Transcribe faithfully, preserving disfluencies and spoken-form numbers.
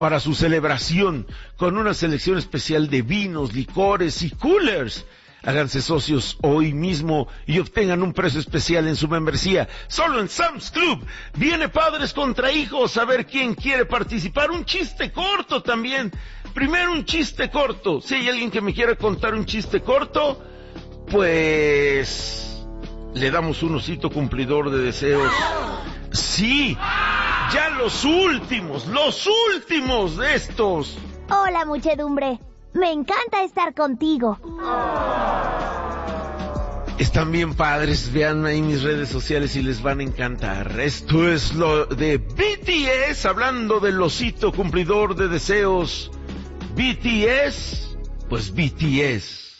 para su celebración con una selección especial de vinos, licores y coolers. Háganse socios hoy mismo y obtengan un precio especial en su membresía. Solo en Sam's Club. Viene Padres contra Hijos. A ver quién quiere participar. Un chiste corto también. Primero un chiste corto. Si hay alguien que me quiera contar un chiste corto, pues le damos un osito cumplidor de deseos. Sí, ya los últimos, los últimos de estos. Hola, muchedumbre. Me encanta estar contigo. Están bien padres, vean ahí mis redes sociales y les van a encantar. Esto es lo de B T S, hablando del osito cumplidor de deseos. B T S, pues B T S.